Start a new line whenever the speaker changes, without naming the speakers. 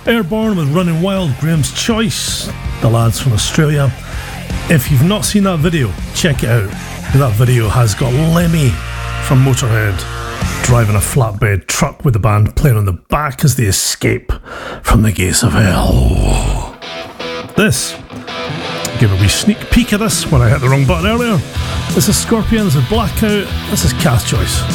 Airborne with Running Wild, Graham's Choice, the lads from Australia. If you've not seen that video, check it out. That video has got Lemmy from Motorhead driving a flatbed truck with the band playing on the back as they escape from the gates of hell. This, give a wee sneak peek of this when I hit the wrong button earlier. This is Scorpions with Blackout. This is Cast Choice.